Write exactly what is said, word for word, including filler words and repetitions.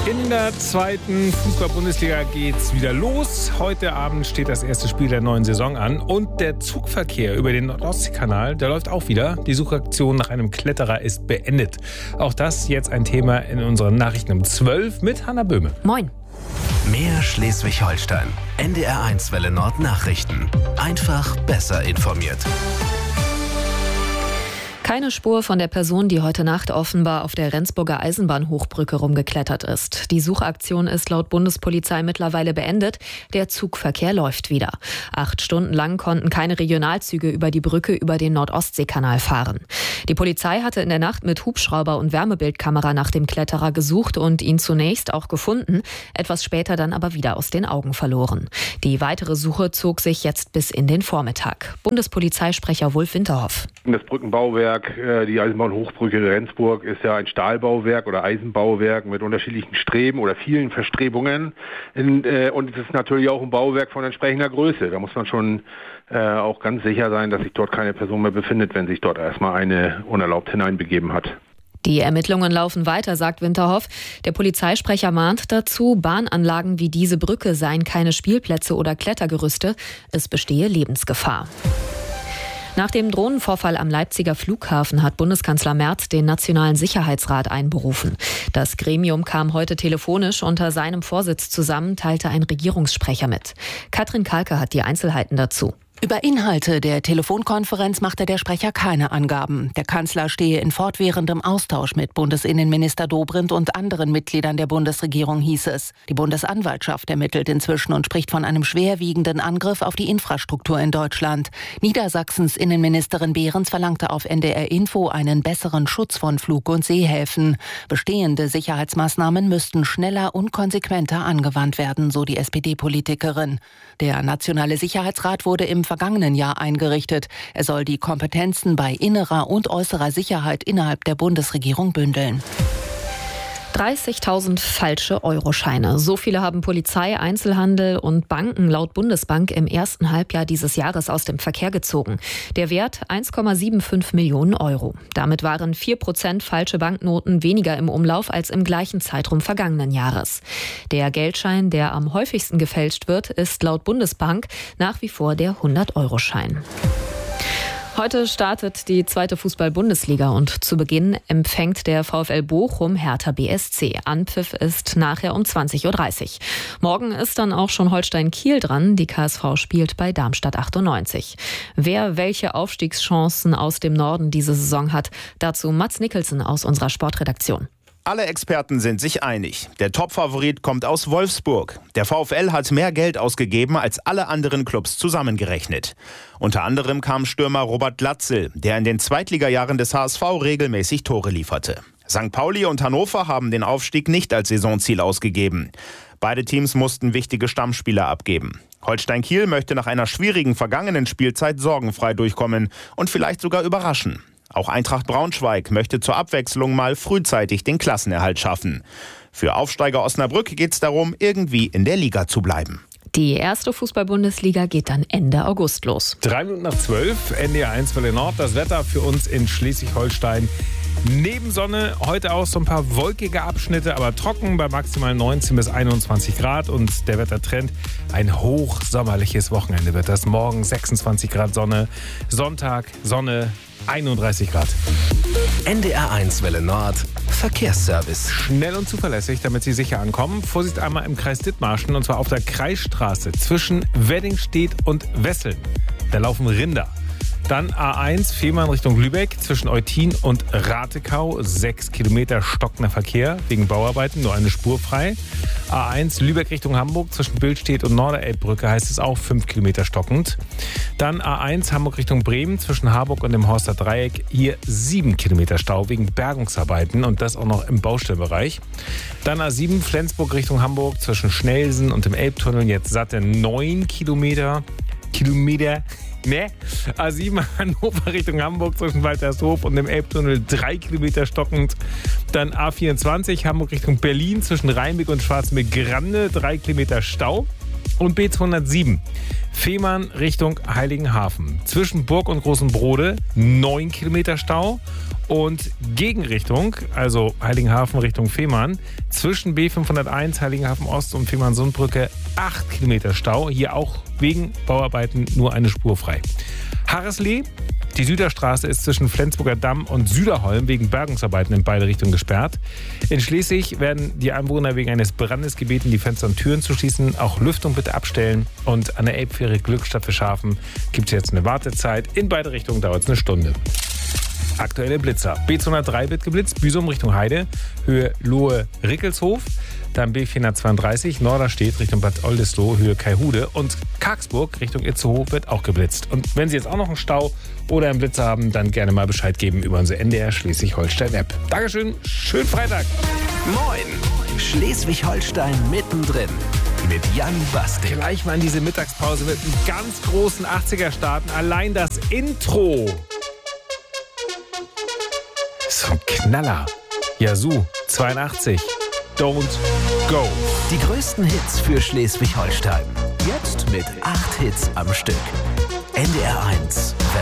In der zweiten Fußball-Bundesliga geht's wieder los. Heute Abend steht das erste Spiel der neuen Saison an. Und der Zugverkehr über den Nordostseekanal, der läuft auch wieder. Die Suchaktion nach einem Kletterer ist beendet. Auch das jetzt ein Thema in unseren Nachrichten um zwölf mit Hanna Böhme. Moin. Mehr Schleswig-Holstein. N D R eins Welle Nord Nachrichten. Einfach besser informiert. Keine Spur von der Person, die heute Nacht offenbar auf der Rendsburger Eisenbahnhochbrücke rumgeklettert ist. Die Suchaktion ist laut Bundespolizei mittlerweile beendet. Der Zugverkehr läuft wieder. Acht Stunden lang konnten keine Regionalzüge über die Brücke über den Nordostseekanal fahren. Die Polizei hatte in der Nacht mit Hubschrauber und Wärmebildkamera nach dem Kletterer gesucht und ihn zunächst auch gefunden, etwas später dann aber wieder aus den Augen verloren. Die weitere Suche zog sich jetzt bis in den Vormittag. Bundespolizeisprecher Wulf Winterhoff. Das Brückenbauwerk, die Eisenbahnhochbrücke Rendsburg, ist ja ein Stahlbauwerk oder Eisenbauwerk mit unterschiedlichen Streben oder vielen Verstrebungen. Und es ist natürlich auch ein Bauwerk von entsprechender Größe. Da muss man schon auch ganz sicher sein, dass sich dort keine Person mehr befindet, wenn sich dort erstmal eine unerlaubt hineinbegeben hat. Die Ermittlungen laufen weiter, sagt Winterhoff. Der Polizeisprecher mahnt dazu, Bahnanlagen wie diese Brücke seien keine Spielplätze oder Klettergerüste. Es bestehe Lebensgefahr. Nach dem Drohnenvorfall am Leipziger Flughafen hat Bundeskanzler Merz den Nationalen Sicherheitsrat einberufen. Das Gremium kam heute telefonisch unter seinem Vorsitz zusammen, teilte ein Regierungssprecher mit. Katrin Kalke hat die Einzelheiten dazu. Über Inhalte der Telefonkonferenz machte der Sprecher keine Angaben. Der Kanzler stehe in fortwährendem Austausch mit Bundesinnenminister Dobrindt und anderen Mitgliedern der Bundesregierung, hieß es. Die Bundesanwaltschaft ermittelt inzwischen und spricht von einem schwerwiegenden Angriff auf die Infrastruktur in Deutschland. Niedersachsens Innenministerin Behrens verlangte auf N D R Info einen besseren Schutz von Flug- und Seehäfen. Bestehende Sicherheitsmaßnahmen müssten schneller und konsequenter angewandt werden, so die S P D-Politikerin. Der Nationale Sicherheitsrat wurde im vergangenen Jahr eingerichtet. Er soll die Kompetenzen bei innerer und äußerer Sicherheit innerhalb der Bundesregierung bündeln. dreißigtausend falsche Euroscheine. So viele haben Polizei, Einzelhandel und Banken laut Bundesbank im ersten Halbjahr dieses Jahres aus dem Verkehr gezogen. Der Wert eins Komma fünfundsiebzig Millionen Euro. Damit waren vier Prozent falsche Banknoten weniger im Umlauf als im gleichen Zeitraum vergangenen Jahres. Der Geldschein, der am häufigsten gefälscht wird, ist laut Bundesbank nach wie vor der hundert-Euro-Schein. Heute startet die zweite Fußball-Bundesliga und zu Beginn empfängt der VfL Bochum Hertha B S C. Anpfiff ist nachher um zwanzig Uhr dreißig. Morgen ist dann auch schon Holstein Kiel dran. Die K S V spielt bei Darmstadt achtundneunzig. Wer welche Aufstiegschancen aus dem Norden diese Saison hat, dazu Mats Nicholson aus unserer Sportredaktion. Alle Experten sind sich einig. Der Topfavorit kommt aus Wolfsburg. Der VfL hat mehr Geld ausgegeben als alle anderen Clubs zusammengerechnet. Unter anderem kam Stürmer Robert Glatzel, der in den Zweitligajahren des H S V regelmäßig Tore lieferte. Sankt Pauli und Hannover haben den Aufstieg nicht als Saisonziel ausgegeben. Beide Teams mussten wichtige Stammspieler abgeben. Holstein Kiel möchte nach einer schwierigen vergangenen Spielzeit sorgenfrei durchkommen und vielleicht sogar überraschen. Auch Eintracht Braunschweig möchte zur Abwechslung mal frühzeitig den Klassenerhalt schaffen. Für Aufsteiger Osnabrück geht es darum, irgendwie in der Liga zu bleiben. Die erste Fußball-Bundesliga geht dann Ende August los. Drei Minuten nach zwölf, N D R eins Welle Nord. Das Wetter für uns in Schleswig-Holstein. Neben Sonne heute auch so ein paar wolkige Abschnitte, aber trocken bei maximal neunzehn bis einundzwanzig Grad. Und der Wettertrend, ein hochsommerliches Wochenende wird das. Morgen sechsundzwanzig Grad Sonne, Sonntag Sonne, einunddreißig Grad. N D R eins Welle Nord Verkehrsservice. Schnell und zuverlässig, damit Sie sicher ankommen. Vorsicht einmal im Kreis Dithmarschen und zwar auf der Kreisstraße zwischen Weddingstedt und Wesseln. Da laufen Rinder. Dann A eins, Fehmarn Richtung Lübeck, zwischen Eutin und Ratekau. Sechs Kilometer stockender Verkehr wegen Bauarbeiten, nur eine Spur frei. A eins, Lübeck Richtung Hamburg, zwischen Billstedt und Norderelbbrücke heißt es auch fünf Kilometer stockend. Dann A eins, Hamburg Richtung Bremen, zwischen Harburg und dem Horster Dreieck. Hier sieben Kilometer Stau wegen Bergungsarbeiten und das auch noch im Baustellenbereich. Dann A sieben, Flensburg Richtung Hamburg, zwischen Schnellsen und dem Elbtunnel. Jetzt satte neun Kilometer. Kilometer. Ne? A sieben Hannover Richtung Hamburg zwischen Waltershof und dem Elbtunnel drei Kilometer stockend. Dann A vierundzwanzig Hamburg Richtung Berlin zwischen Rheinbeck und Schwarzmeer-Grande drei Kilometer Stau. Und B zweihundertsieben Fehmarn Richtung Heiligenhafen zwischen Burg und Großem Brode neun Kilometer Stau. Und Gegenrichtung, also Heiligenhafen Richtung Fehmarn, zwischen B fünfhunderteins Heiligenhafen Ost und Fehmarn-Sundbrücke acht Kilometer Stau. Hier auch wegen Bauarbeiten nur eine Spur frei. Harreslee, die Süderstraße ist zwischen Flensburger Damm und Süderholm wegen Bergungsarbeiten in beide Richtungen gesperrt. In Schleswig werden die Anwohner wegen eines Brandes gebeten, die Fenster und Türen zu schließen. Auch Lüftung bitte abstellen. Und an der Elbfähre Glückstadt Schafen gibt es jetzt eine Wartezeit. In beide Richtungen dauert es eine Stunde. Aktuelle Blitzer. B zweihundertdrei wird geblitzt, Büsum Richtung Heide, Höhe Lohe-Rickelshof. Dann B vierhundertzweiunddreißig, Norderstedt Richtung Bad Oldesloe, Höhe Kaihude. Und Karksburg Richtung Itzehoe wird auch geblitzt. Und wenn Sie jetzt auch noch einen Stau oder einen Blitzer haben, dann gerne mal Bescheid geben über unsere N D R Schleswig-Holstein-App. Dankeschön, schönen Freitag. Moin, Schleswig-Holstein mittendrin mit Jan Bastik. Gleich mal in diese Mittagspause mit einem ganz großen achtziger starten. Allein das Intro. So ein Knaller. Yazoo, zweiundachtzig. Don't go. Die größten Hits für Schleswig-Holstein. Jetzt mit acht Hits am Stück. N D R eins.